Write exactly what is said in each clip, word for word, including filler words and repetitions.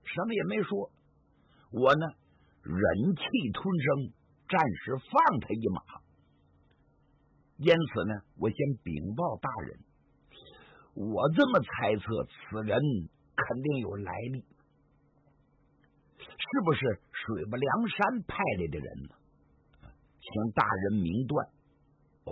什么也没说。我呢，忍气吞声，暂时放他一马。因此呢，我先禀报大人，我这么猜测，此人肯定有来历，是不是水泊梁山派来的人呢？请大人明断。哦，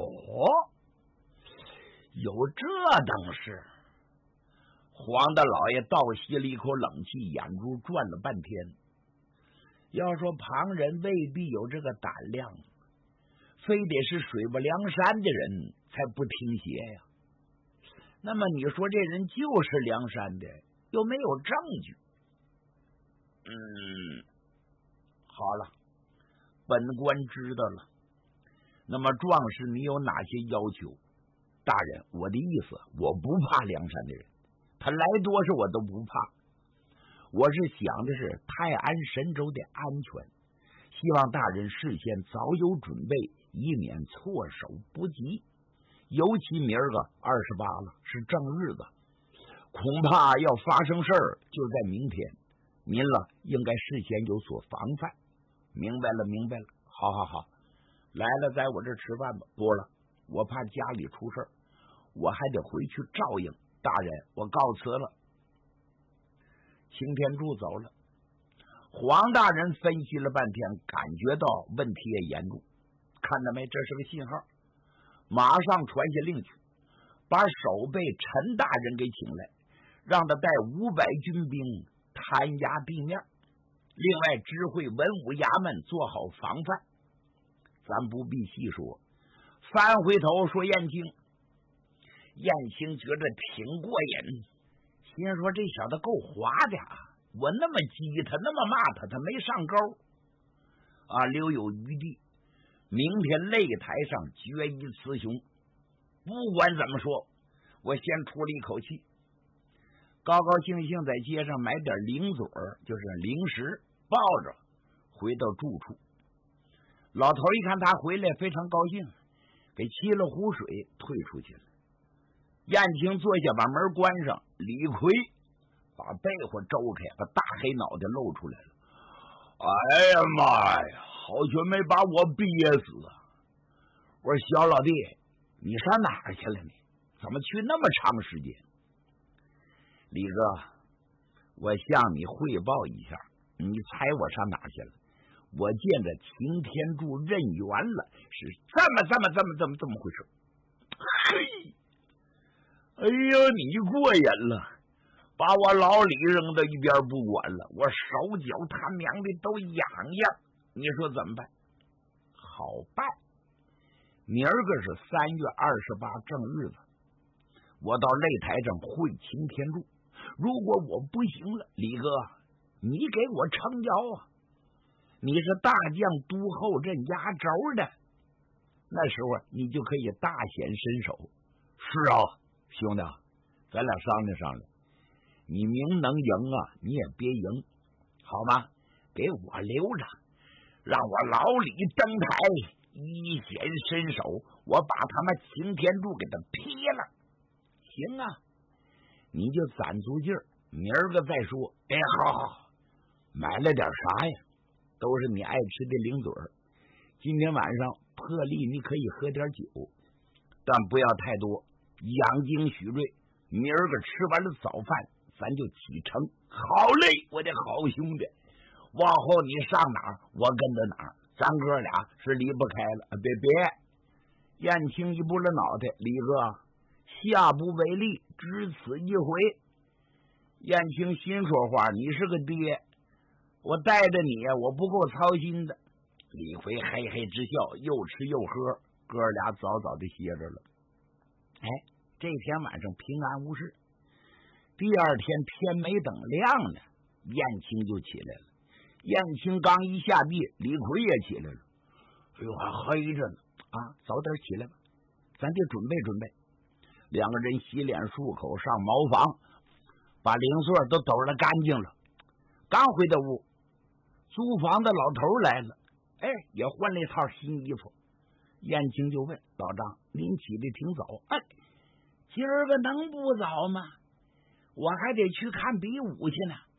有这等事。黄大老爷倒吸了一口冷气，眼珠转了半天。要说旁人未必有这个胆量，非得是水泊梁山的人才不听邪呀。那么你说这人就是梁山的，又没有证据。嗯，好了，本官知道了。那么壮士，你有哪些要求？大人，我的意思，我不怕梁山的人，他来多少我都不怕。我是想的是泰安神州的安全，希望大人事先早有准备，以免措手不及。尤其明儿个二十八了，是正日子，恐怕要发生事儿就在明天。您了应该事先有所防范。明白了，明白了。好好好，来了，在我这吃饭吧。不了，我怕家里出事儿，我还得回去照应。大人，我告辞了。擎天柱走了。黄大人分析了半天，感觉到问题也严重，看到没，这是个信号，马上传下令去，把守备陈大人给请来，让他带五百军兵弹压地面，另外知会文武衙门做好防范。咱不必细说，翻回头说燕青。燕青觉得挺过瘾，心说这小子够滑的啊！我那么激他，那么骂他，他没上钩啊，留有余地。明天擂台上决一雌雄。不管怎么说，我先出了一口气，高高兴兴在街上买点零嘴儿，就是零食，抱着回到住处。老头一看他回来，非常高兴，给沏了壶水，退出去了。燕青坐下，把门关上。李逵把被窝周开，把大黑脑袋露出来了。哎呀妈呀，好久没把我憋死啊！我说小老弟，你上哪儿去了你？怎么去那么长时间？李哥，我向你汇报一下，你猜我上哪儿去了？我见着擎天柱认冤了，是这么这么这么这么这么回事。嘿，哎呦，你过瘾了，把我老李扔到一边不管了，我手脚他娘的都痒痒，你说怎么办？好办，明儿个是三月二十八正日子，我到擂台上会擎天柱，如果我不行了，李哥，你给我撑腰啊！你是大将都后镇压轴的，那时候你就可以大显身手。是啊，兄弟，咱俩商量商量，你明能赢啊，你也别赢，好吗？给我留着，让我老李登台一显身手，我把他们擎天柱给他劈了。行啊，你就攒足劲儿，明儿个再说。哎，好好，买了点啥呀？都是你爱吃的零嘴儿。今天晚上破例你可以喝点酒，但不要太多，养精蓄锐。明儿个吃完了早饭，咱就启程。好嘞，我的好兄弟，往后你上哪儿，我跟着哪儿，咱哥俩是离不开了。别别，燕青一拨了脑袋，李哥，下不为例，只此一回。燕青心说话，你是个爹，我带着你呀，我不够操心的。李逵嘿嘿直笑，又吃又喝，哥俩早早的歇着了。哎，这天晚上平安无事。第二天天没等亮呢，燕青就起来了。燕青刚一下地，李逵也起来了。哎呦，还黑着呢啊！早点起来吧，咱得准备准备。两个人洗脸漱口，上茅房，把零碎都抖了干净了。刚回到屋，租房的老头来了，哎，也换了一套新衣服。燕青就问老张：“您起得挺早，哎，今儿个能不早吗？我还得去看比武去呢。”